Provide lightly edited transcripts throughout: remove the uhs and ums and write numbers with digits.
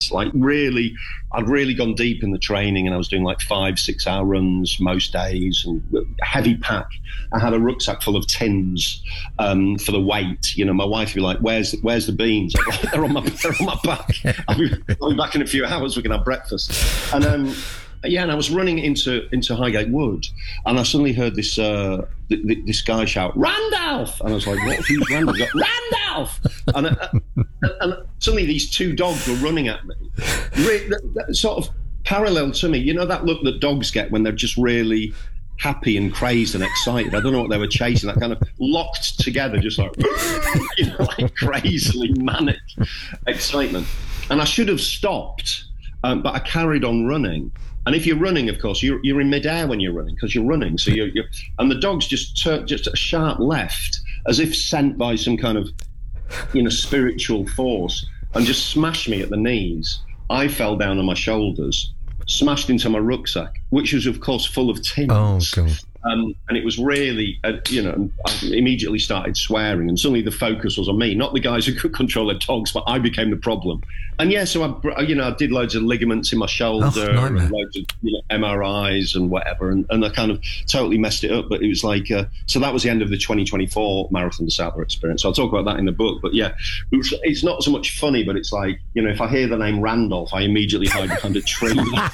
intense. Like really, I'd really gone deep in the training, and I was doing like 5-6 hour runs most days, and heavy pack. I had a rucksack full of tins for the weight. You know, my wife would be like, "Where's the beans?" I'd be like, they're on my back. I'll be back in a few hours. We can have breakfast. And and I was running into Highgate Wood, and I suddenly heard this this guy shout, "Randolph!" And I was like, "What? Who's Randolph?" He goes, "Randolph!" And suddenly these two dogs were running at me, sort of parallel to me. You know that look that dogs get when they're just really happy and crazed and excited. I don't know what they were chasing. That kind of locked together, just like like crazily manic excitement. And I should have stopped, but I carried on running. And if you're running, of course, you're in midair when you're running, because you're running. So you're and the dogs just turned just a sharp left, as if sent by some kind of spiritual force, and just smashed me at the knees. I fell down on my shoulders, smashed into my rucksack, which was, of course, full of tins. Oh, God. And it was really, I immediately started swearing, and suddenly the focus was on me, not the guys who could control their dogs, but I became the problem. And yeah, so I did loads of ligaments in my shoulder, and loads of MRIs and whatever, and I kind of totally messed it up. But it was like, so that was the end of the 2024 Marathon des Sables experience. So I'll talk about that in the book. But yeah, it's not so much funny, but it's like, if I hear the name Randolph, I immediately hide behind a tree.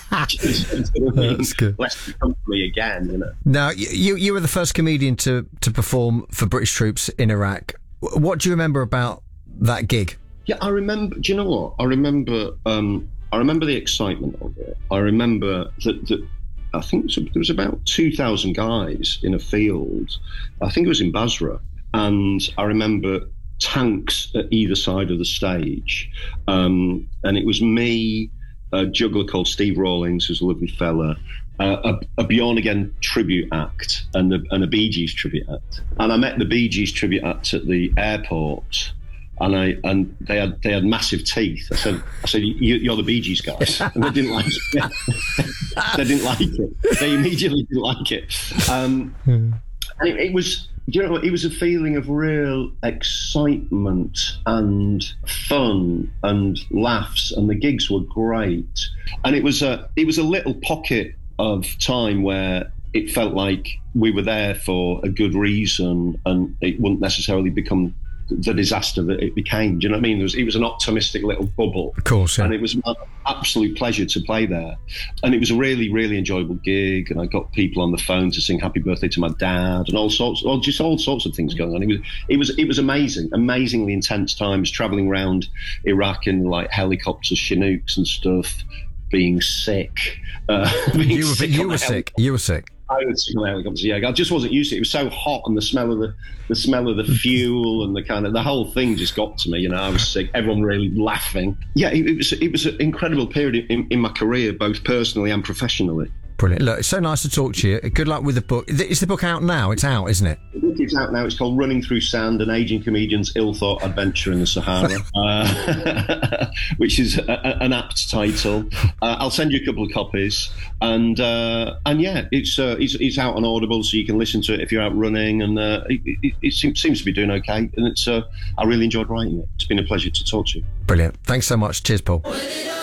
That's good. Less to come to me again, Now, you were the first comedian to perform for British troops in Iraq. What do you remember about that gig? Yeah, I remember. Do you know what? I remember the excitement of it. I remember that I think there was about 2,000 guys in a field. I think it was in Basra, and I remember tanks at either side of the stage, and it was me, a juggler called Steve Rawlings, who's a lovely fella, a Bjorn Again tribute act, and a Bee Gees tribute act. And I met the Bee Gees tribute act at the airport, and they had massive teeth. I said, you're the Bee Gees guys, and they didn't like it. They didn't like it. They immediately didn't like it. And it was. It was a feeling of real excitement and fun and laughs, and the gigs were great. And it was a little pocket of time where it felt like we were there for a good reason, and it wouldn't necessarily become the disaster that it became. Do you know what I mean? It was an optimistic little bubble. Of course, yeah. And it was an absolute pleasure to play there. And it was a really, really enjoyable gig. And I got people on the phone to sing happy birthday to my dad, and all sorts of things going on. It was amazing, amazingly intense times, traveling around Iraq in like helicopters, Chinooks and stuff, being sick. You were sick. I was sick on the helicopters. Yeah, I just wasn't used to it. It was so hot, and the smell of the fuel and the whole thing just got to me. I was sick. Everyone really laughing. Yeah, it was an incredible period in my career, both personally and professionally. Brilliant. Look, it's so nice to talk to you. Good luck with the book. Is the book out now? It's out, isn't it? The book is out now. It's called Running Through Sand, an Aging Comedian's Ill-Thought Adventure in the Sahara, which is an apt title. I'll send you a couple of copies. And yeah, it's out on Audible, so you can listen to it if you're out running. And it seems to be doing okay. And I really enjoyed writing it. It's been a pleasure to talk to you. Brilliant. Thanks so much. Cheers, Paul.